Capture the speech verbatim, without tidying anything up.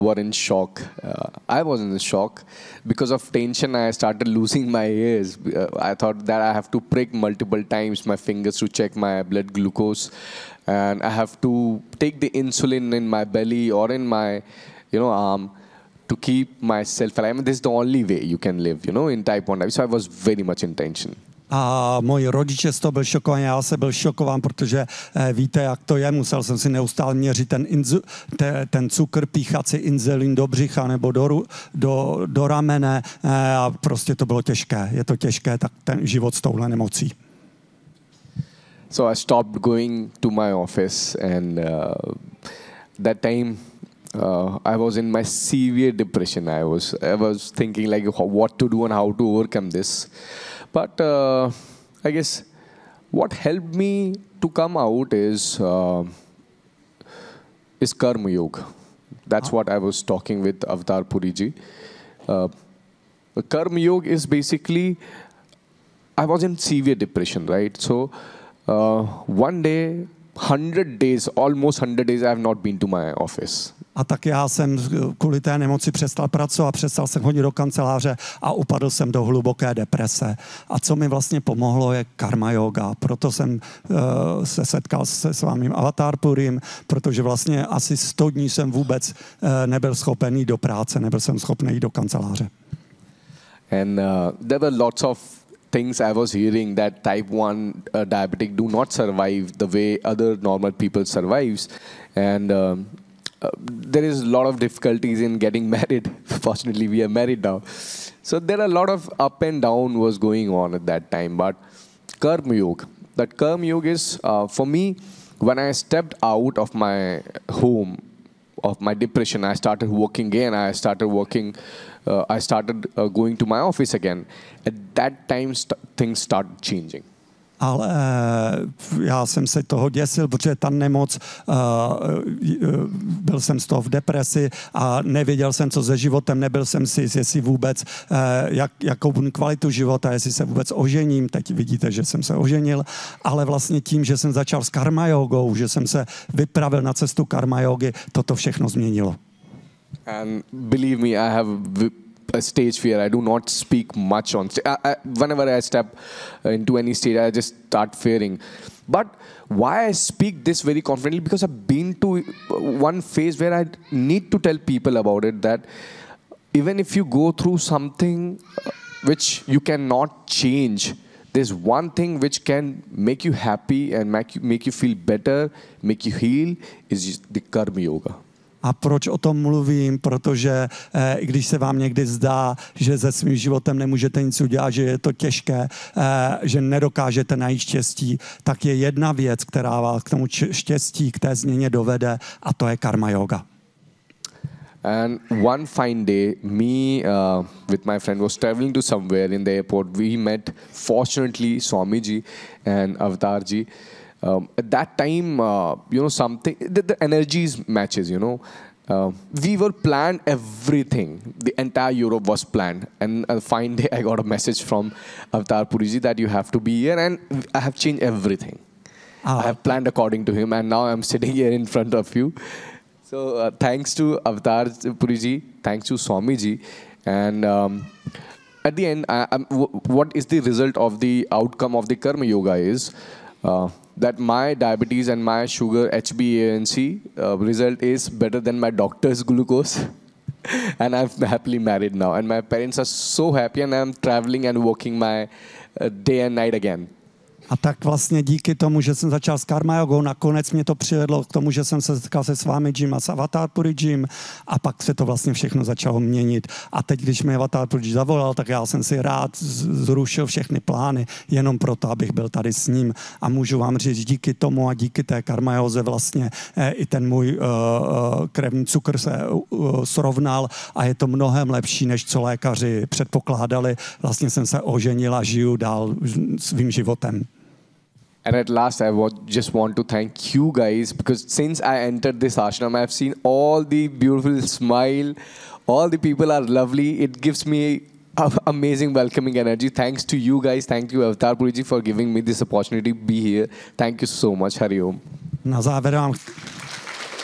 were in shock. Uh, I was in shock because of tension. I started losing my ears. Uh, I thought that I have to prick multiple times my fingers to check my blood glucose, and I have to take the insulin in my belly or in my, you know, arm to keep myself alive. I mean, this is the only way you can live, you know, in type one diabetes. So I was very much in tension. A moji rodiče z toho byl šokovaní, já se byl šokován, protože eh, víte, jak to je, musel jsem si neustále měřit ten, inzu, te, ten cukr, píchat si inzulin do břicha nebo do, do, do ramene eh, a prostě to bylo těžké. Je to těžké, tak ten život s touhle nemocí. So I stopped going to my office, and uh, that time uh, I was in my severe depression. I was I was thinking like what to do and how to overcome this. But uh, I guess what helped me to come out is uh, is Karma Yoga. That's what I was talking with Avatar Puriji. Uh, Karma Yoga is basically, I was in severe depression, right? So uh, one day, hundred days, almost hundred days, I have not been to my office. A tak já jsem kvůli té nemoci přestal pracovat, přestal jsem chodit do kanceláře a upadl jsem do hluboké deprese. A co mi vlastně pomohlo, je karma yoga. Proto jsem uh, se setkal se s vámi Avatar Purim, protože vlastně asi sto dní jsem vůbec uh, nebyl schopen jít do práce, nebyl jsem schopný jít do kanceláře. And uh, there were lots of things I was hearing that type one uh, diabetic do not survive the way other normal people survives. And um, Uh, there is a lot of difficulties in getting married. Fortunately, we are married now. So there are a lot of up and down was going on at that time. But Karma Yoga, that Karma Yoga is, uh, for me, when I stepped out of my home, of my depression, I started working again. I started working, uh, I started uh, going to my office again. At that time, st things started changing. Ale já jsem se toho děsil, protože ta nemoc, uh, byl jsem z toho v depresi a nevěděl jsem, co se životem, nebyl jsem si, jestli vůbec, uh, jak, jakou kvalitu života, jestli se vůbec ožením. Teď vidíte, že jsem se oženil, ale vlastně tím, že jsem začal s karma jogou, že jsem se vypravil na cestu karma jogy, toto všechno změnilo. And believe me, I have a stage fear. I do not speak much on stage. I, I, whenever I step into any stage, I just start fearing. But why I speak this very confidently? Because I've been to one phase where I need to tell people about it, that even if you go through something which you cannot change, there's one thing which can make you happy and make you, make you feel better, make you heal, is the Karma Yoga. A proč o tom mluvím? Protože eh, i když se vám někdy zdá, že se svým životem nemůžete nic udělat, že je to těžké, eh, že nedokážete najít štěstí, tak je jedna věc, která vás k tomu štěstí, k té změně dovede, a to je karma yoga. And one fine day, me uh, with my friend was traveling to somewhere in the airport. We met, fortunately, Swamiji and Avatarji. Um, at that time, uh, you know, something, the, the energies matches, you know. Uh, we were planned everything. The entire Europe was planned. And a fine day, I got a message from Avatar Puriji that you have to be here, and I have changed everything. Ah. I have planned according to him, and now I'm sitting here in front of you. So uh, thanks to Avatar Puriji, thanks to Swamiji. And um, at the end, I, I'm, w what is the result of the outcome of the Karma Yoga is, uh, that my diabetes and my sugar H b A one C uh, result is better than my doctor's glucose. And I'm happily married now. And my parents are so happy, and I'm traveling and working my uh, day and night again. A tak vlastně díky tomu, že jsem začal s karma jogou, nakonec mě to přivedlo k tomu, že jsem se setkal se s vámi Jim a s Avatar Purijim, a pak se to vlastně všechno začalo měnit. A teď, když mi Avatar Puriji zavolal, tak já jsem si rád zrušil všechny plány, jenom proto, abych byl tady s ním. A můžu vám říct, díky tomu a díky té karma joze vlastně eh, i ten můj uh, krevní cukr se uh, srovnal a je to mnohem lepší, než co lékaři předpokládali. Vlastně jsem se oženil a žiju dál svým životem. And at last, I just want to thank you guys, because since I entered this ashram, I've seen all the beautiful smile, all the people are lovely. It gives me amazing welcoming energy. Thanks to you guys. Thank you, Avatar Puriji, for giving me this opportunity to be here. Thank you so much. Hari Om. Na závěr vám